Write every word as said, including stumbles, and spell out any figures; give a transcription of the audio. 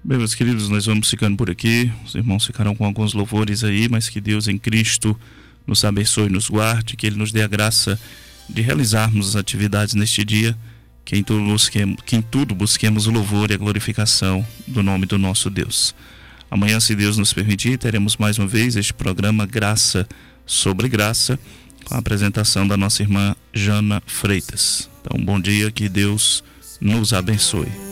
Bem, meus queridos, nós vamos ficando por aqui. Os irmãos ficarão com alguns louvores aí, mas que Deus em Cristo nos abençoe e nos guarde, que Ele nos dê a graça de realizarmos as atividades neste dia, que em tudo busquemos, que em tudo busquemos o louvor e a glorificação do nome do nosso Deus. Amanhã, se Deus nos permitir, teremos mais uma vez este programa Graça sobre Graça, com a apresentação da nossa irmã Jana Freitas. Então, bom dia, que Deus nos abençoe.